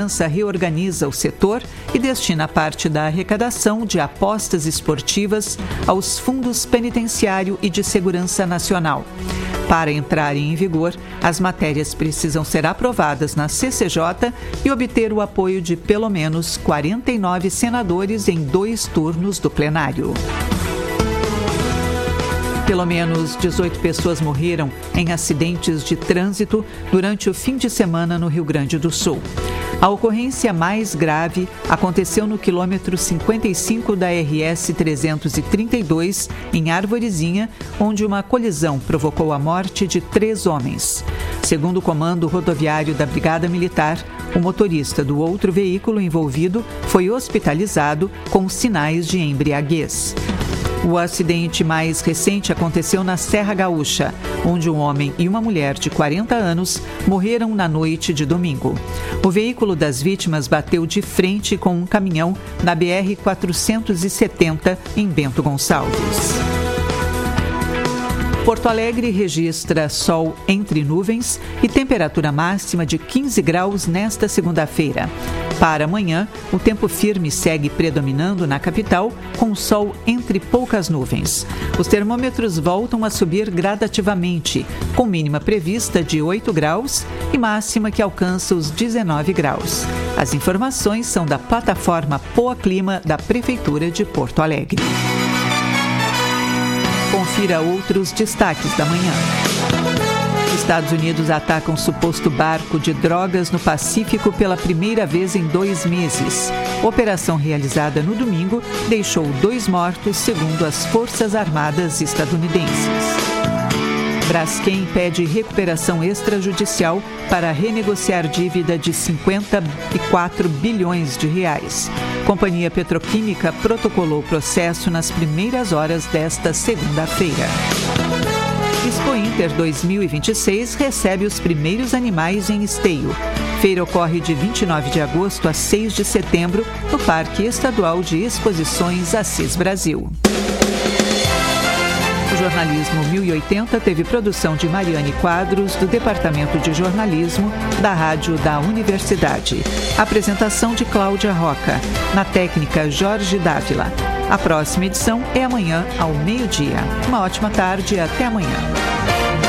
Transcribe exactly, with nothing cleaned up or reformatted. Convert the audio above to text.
reorganiza o setor e destina parte da arrecadação de apostas esportivas aos fundos penitenciário e de segurança nacional. Para entrarem em vigor, as matérias precisam ser aprovadas na C C J e obter o apoio de pelo menos quarenta e nove senadores em dois turnos do plenário. Pelo menos dezoito pessoas morreram em acidentes de trânsito durante o fim de semana no Rio Grande do Sul. A ocorrência mais grave aconteceu no quilômetro cinquenta e cinco da R S trezentos e trinta e dois, em Arvorezinha, onde uma colisão provocou a morte de três homens. Segundo o comando rodoviário da Brigada Militar, o motorista do outro veículo envolvido foi hospitalizado com sinais de embriaguez. O acidente mais recente aconteceu na Serra Gaúcha, onde um homem e uma mulher de quarenta anos morreram na noite de domingo. O veículo das vítimas bateu de frente com um caminhão na B R quatrocentos e setenta, em Bento Gonçalves. Porto Alegre registra sol entre nuvens e temperatura máxima de quinze graus nesta segunda-feira. Para amanhã, o tempo firme segue predominando na capital, com sol entre poucas nuvens. Os termômetros voltam a subir gradativamente, com mínima prevista de oito graus e máxima que alcança os dezenove graus. As informações são da plataforma Poa Clima da Prefeitura de Porto Alegre. Confira outros destaques da manhã. Estados Unidos atacam suposto barco de drogas no Pacífico pela primeira vez em dois meses. Operação realizada no domingo deixou dois mortos, segundo as Forças Armadas estadunidenses. Braskem pede recuperação extrajudicial para renegociar dívida de cinquenta e quatro bilhões de reais. Companhia Petroquímica protocolou o processo nas primeiras horas desta segunda-feira. Expo Inter dois mil e vinte e seis recebe os primeiros animais em Esteio. Feira ocorre de vinte e nove de agosto a seis de setembro no Parque Estadual de Exposições Assis Brasil. O Jornalismo mil e oitenta teve produção de Mariane Quadros, do Departamento de Jornalismo da Rádio da Universidade. Apresentação de Cláudia Roca. Na técnica, Jorge Dávila. A próxima edição é amanhã, ao meio-dia. Uma ótima tarde e até amanhã.